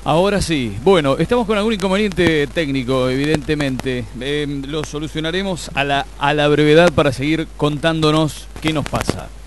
Ahora sí. Bueno, estamos con algún inconveniente técnico, evidentemente. Lo solucionaremos a la brevedad para seguir contándonos qué nos pasa.